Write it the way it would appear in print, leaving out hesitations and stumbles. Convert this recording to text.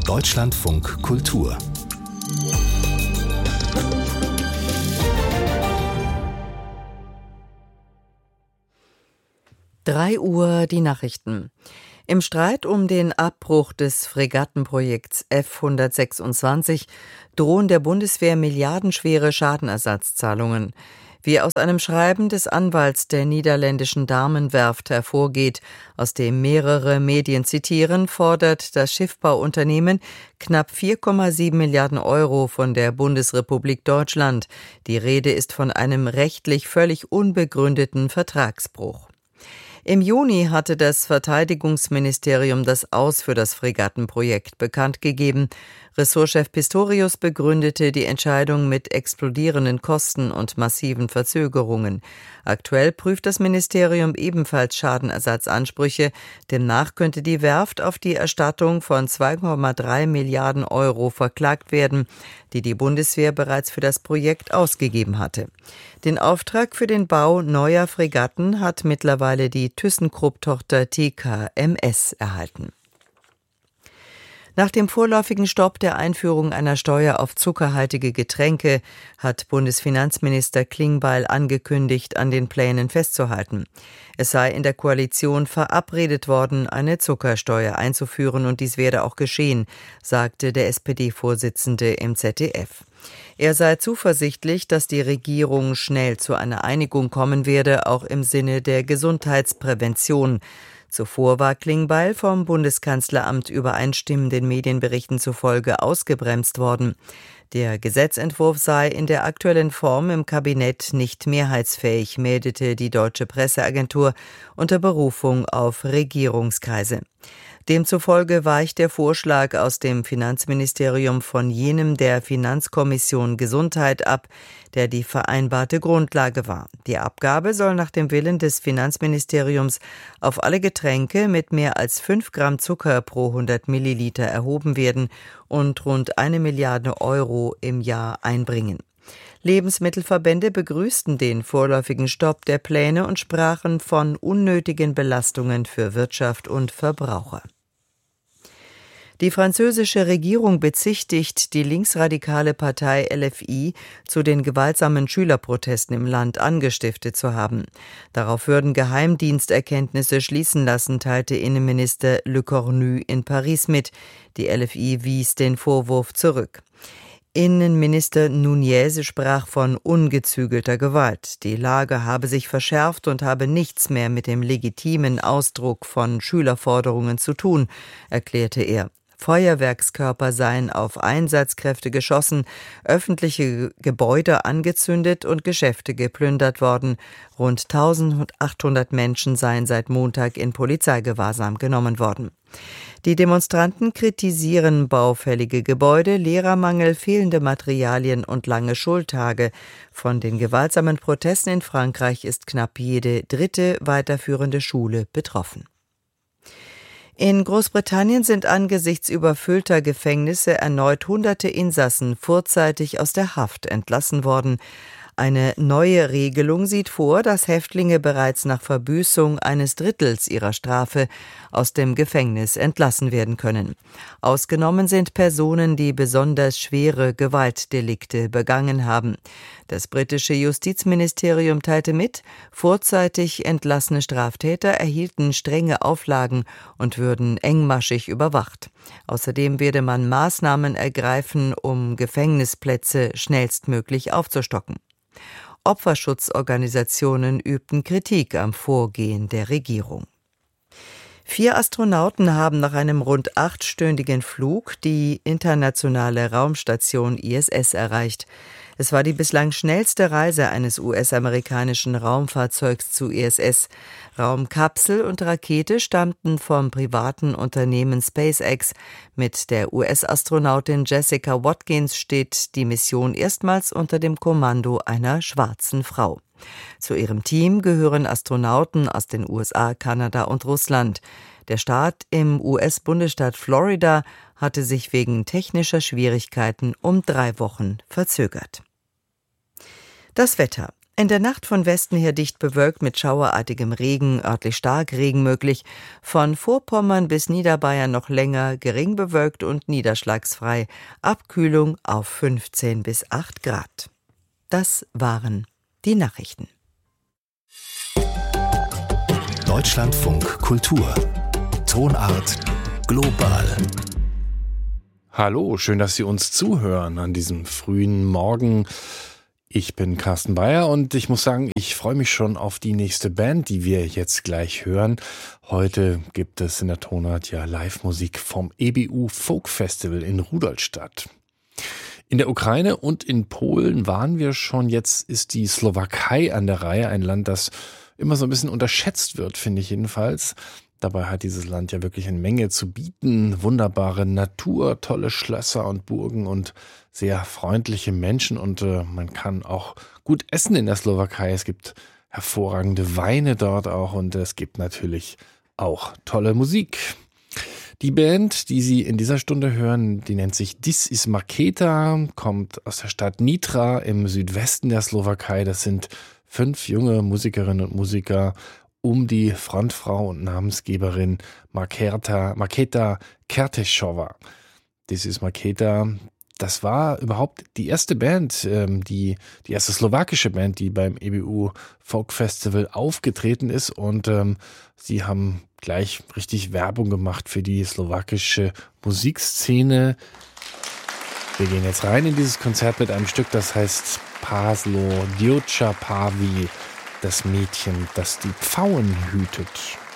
Deutschlandfunk Kultur 3 Uhr die Nachrichten. Im Streit um den Abbruch des Fregattenprojekts F-126 drohen der Bundeswehr milliardenschwere Schadenersatzzahlungen. Wie aus einem Schreiben des Anwalts der niederländischen Damen-Werft hervorgeht, aus dem mehrere Medien zitieren, fordert das Schiffbauunternehmen knapp 4,7 Milliarden Euro von der Bundesrepublik Deutschland. Die Rede ist von einem rechtlich völlig unbegründeten Vertragsbruch. Im Juni hatte das Verteidigungsministerium das Aus für das Fregattenprojekt bekannt gegeben. Ressortchef Pistorius begründete die Entscheidung mit explodierenden Kosten und massiven Verzögerungen. Aktuell prüft das Ministerium ebenfalls Schadenersatzansprüche. Demnach könnte die Werft auf die Erstattung von 2,3 Milliarden Euro verklagt werden, die die Bundeswehr bereits für das Projekt ausgegeben hatte. Den Auftrag für den Bau neuer Fregatten hat mittlerweile die ThyssenKrupp-Tochter TKMS erhalten. Nach dem vorläufigen Stopp der Einführung einer Steuer auf zuckerhaltige Getränke hat Bundesfinanzminister Klingbeil angekündigt, an den Plänen festzuhalten. Es sei in der Koalition verabredet worden, eine Zuckersteuer einzuführen, und dies werde auch geschehen, sagte der SPD-Vorsitzende im ZDF. Er sei zuversichtlich, dass die Regierung schnell zu einer Einigung kommen werde, auch im Sinne der Gesundheitsprävention. Zuvor war Klingbeil vom Bundeskanzleramt übereinstimmenden Medienberichten zufolge ausgebremst worden. Der Gesetzentwurf sei in der aktuellen Form im Kabinett nicht mehrheitsfähig, meldete die Deutsche Presseagentur unter Berufung auf Regierungskreise. Demzufolge weicht der Vorschlag aus dem Finanzministerium von jenem der Finanzkommission Gesundheit ab, der die vereinbarte Grundlage war. Die Abgabe soll nach dem Willen des Finanzministeriums auf alle Getränke mit mehr als 5 Gramm Zucker pro 100 Milliliter erhoben werden und rund 1 Milliarde Euro im Jahr einbringen. Lebensmittelverbände begrüßten den vorläufigen Stopp der Pläne und sprachen von unnötigen Belastungen für Wirtschaft und Verbraucher. Die französische Regierung bezichtigt die linksradikale Partei LFI, zu den gewaltsamen Schülerprotesten im Land angestiftet zu haben. Darauf würden Geheimdiensterkenntnisse schließen lassen, teilte Innenminister Le Cornu in Paris mit. Die LFI wies den Vorwurf zurück. Innenminister Nunez sprach von ungezügelter Gewalt. Die Lage habe sich verschärft und habe nichts mehr mit dem legitimen Ausdruck von Schülerforderungen zu tun, erklärte er. Feuerwerkskörper seien auf Einsatzkräfte geschossen, öffentliche Gebäude angezündet und Geschäfte geplündert worden. Rund 1800 Menschen seien seit Montag in Polizeigewahrsam genommen worden. Die Demonstranten kritisieren baufällige Gebäude, Lehrermangel, fehlende Materialien und lange Schultage. Von den gewaltsamen Protesten in Frankreich ist knapp jede 3. weiterführende Schule betroffen. In Großbritannien sind angesichts überfüllter Gefängnisse erneut Hunderte Insassen vorzeitig aus der Haft entlassen worden. Eine neue Regelung sieht vor, dass Häftlinge bereits nach Verbüßung eines Drittels ihrer Strafe aus dem Gefängnis entlassen werden können. Ausgenommen sind Personen, die besonders schwere Gewaltdelikte begangen haben. Das britische Justizministerium teilte mit, vorzeitig entlassene Straftäter erhielten strenge Auflagen und würden engmaschig überwacht. Außerdem werde man Maßnahmen ergreifen, um Gefängnisplätze schnellstmöglich aufzustocken. Opferschutzorganisationen übten Kritik am Vorgehen der Regierung. 4 Astronauten haben nach einem rund 8-stündigen Flug die internationale Raumstation ISS erreicht. Es war die bislang schnellste Reise eines US-amerikanischen Raumfahrzeugs zu ISS. Raumkapsel und Rakete stammten vom privaten Unternehmen SpaceX. Mit der US-Astronautin Jessica Watkins steht die Mission erstmals unter dem Kommando einer schwarzen Frau. Zu ihrem Team gehören Astronauten aus den USA, Kanada und Russland. Der Start im US-Bundesstaat Florida hatte sich wegen technischer Schwierigkeiten um 3 Wochen verzögert. Das Wetter. In der Nacht von Westen her dicht bewölkt mit schauerartigem Regen, örtlich Starkregen möglich. Von Vorpommern bis Niederbayern noch länger, gering bewölkt und niederschlagsfrei. Abkühlung auf 15 bis 8 Grad. Das waren die Nachrichten. Deutschlandfunk Kultur. Tonart global. Hallo, schön, dass Sie uns zuhören an diesem frühen Morgen. Ich bin Carsten Beyer und ich muss sagen, ich freue mich schon auf die nächste Band, die wir jetzt gleich hören. Heute gibt es in der Tonart ja Live-Musik vom EBU Folk Festival in Rudolstadt. In der Ukraine und in Polen waren wir schon, jetzt ist die Slowakei an der Reihe, ein Land, das immer so ein bisschen unterschätzt wird, finde ich jedenfalls. Dabei hat dieses Land ja wirklich eine Menge zu bieten. Wunderbare Natur, tolle Schlösser und Burgen und sehr freundliche Menschen. Und man kann auch gut essen in der Slowakei. Es gibt hervorragende Weine dort auch und es gibt natürlich auch tolle Musik. Die Band, die Sie in dieser Stunde hören, die nennt sich This is Markéta, kommt aus der Stadt Nitra im Südwesten der Slowakei. Das sind 5 junge Musikerinnen und Musiker um die Frontfrau und Namensgeberin Markéta Kertészova. This is Markéta. Das war überhaupt die erste Band, die erste slowakische Band, die beim EBU Folk Festival aufgetreten ist. Und sie haben gleich richtig Werbung gemacht für die slowakische Musikszene. Wir gehen jetzt rein in dieses Konzert mit einem Stück, das heißt Páslo Dievča Pávi, das Mädchen, das die Pfauen hütet.